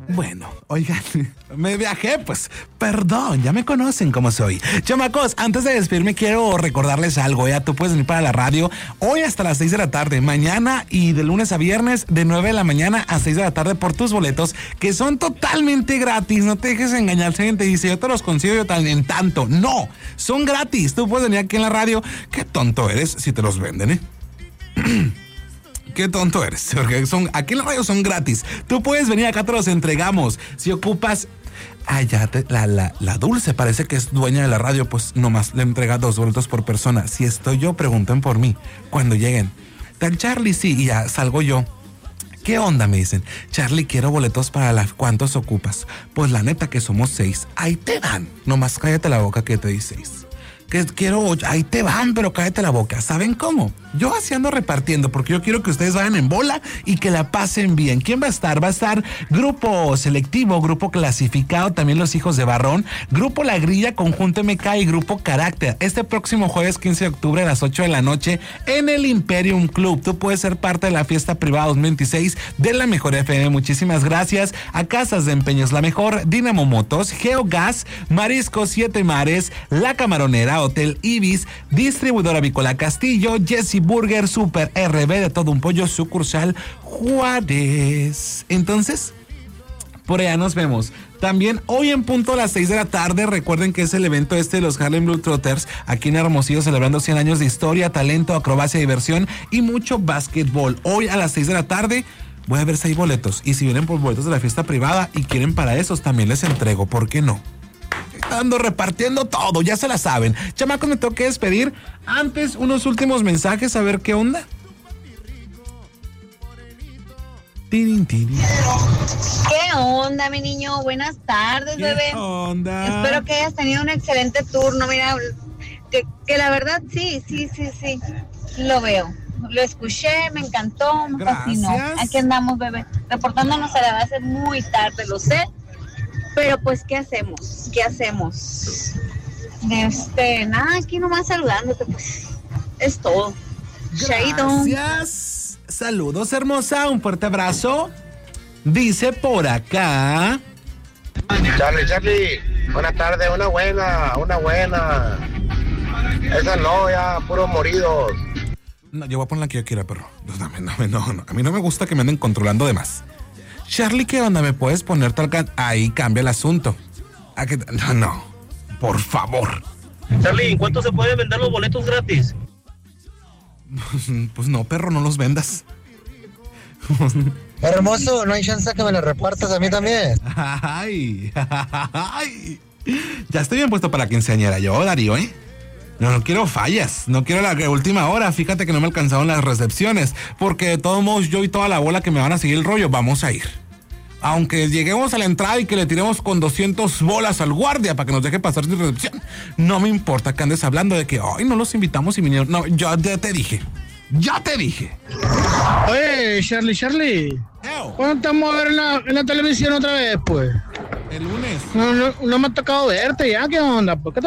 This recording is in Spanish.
Bueno, oigan, me viajé, pues, perdón, ya me conocen cómo soy. Chamacos, antes de despedirme quiero recordarles algo, ya tú puedes venir para la radio hoy hasta las 6 de la tarde, mañana y de lunes a viernes de 9 de la mañana a 6 de la tarde por tus boletos, que son totalmente gratis, no te dejes engañar, si alguien te dice, yo te los consigo yo también tanto, no, son gratis, tú puedes venir aquí en la radio, qué tonto eres si te los venden, Qué tonto eres, porque aquí en la radio son gratis. Tú puedes venir acá, te los entregamos. Si ocupas... la Dulce parece que es dueña de la radio, pues nomás le entrega 2 boletos por persona. Si estoy yo, pregunten por mí. Cuando lleguen, tal Charlie, sí, y ya salgo yo. ¿Qué onda? Me dicen, Charlie, quiero boletos para ¿cuántos ocupas? Pues la neta que somos 6. Ahí te van. Nomás cállate la boca que te di 6. Que quiero 8, ahí te van, pero cállate la boca. ¿Saben cómo? Yo así ando repartiendo porque yo quiero que ustedes vayan en bola y que la pasen bien. ¿Quién va a estar? Va a estar Grupo Selectivo, Grupo Clasificado, también Los Hijos de Barrón, Grupo La Grilla, Conjunto MK y Grupo Carácter. Este próximo jueves 15 de octubre a las 8 de la noche en el Imperium Club. Tú puedes ser parte de la fiesta privada 2026 de la Mejor FM. Muchísimas gracias a Casas de Empeños La Mejor, Dinamo Motos, Geogas, Marisco 7 Mares, La Camaronera, Hotel Ibis, Distribuidora Avícola Castillo, Jesse Burger, Super RB, de todo un pollo, sucursal Juárez. Entonces, por allá nos vemos. También hoy en punto a las 6 de la tarde, recuerden que es el evento de los Harlem Globetrotters, aquí en Hermosillo, celebrando 100 años de historia, talento, acrobacia, diversión y mucho básquetbol. Hoy a las 6 de la tarde voy a ver si hay boletos. Y si vienen por boletos de la fiesta privada y quieren para esos, también les entrego, ¿por qué no? Ando repartiendo todo, ya se la saben. Chamacos, me tengo que despedir. Antes, unos últimos mensajes, a ver qué onda. ¿Qué onda, mi niño? Buenas tardes, bebé. ¿Qué onda? Espero que hayas tenido un excelente turno. Mira, que la verdad, sí, lo veo. Lo escuché, me encantó, me fascinó. Aquí andamos, bebé, reportándonos a la base muy tarde, lo sé. Pero pues, ¿qué hacemos? Nada, aquí nomás saludándote, pues, es todo. Gracias. Saludos, hermosa, un fuerte abrazo. Dice por acá. Charlie, buenas tardes, una buena. Esa no, ya, puros moridos. No, yo voy a poner la que yo quiera, perro. No, a mí no me gusta que me anden controlando de más. Charlie, ¿qué onda? ¿Me puedes poner tal ahí cambia el asunto? No, por favor. Charlie, ¿en cuánto se pueden vender los boletos gratis? Pues no, perro, no los vendas. Hermoso, ¿no hay chance que me lo repartas a mí también? Ay. Ya estoy bien puesto para quinceañera yo, Darío, ¿eh? No quiero fallas, no quiero la última hora. Fíjate que no me alcanzaron las recepciones, porque de todos modos yo y toda la bola que me van a seguir el rollo, vamos a ir. Aunque lleguemos a la entrada y que le tiremos con 200 bolas al guardia para que nos deje pasar sin recepción, no me importa que andes hablando de que hoy no los invitamos y vinieron. No, yo ya te dije. Oye, Charlie. ¿Cuándo estamos a ver en la televisión otra vez, pues? El lunes. No me ha tocado verte ya, ¿qué onda? ¿Por qué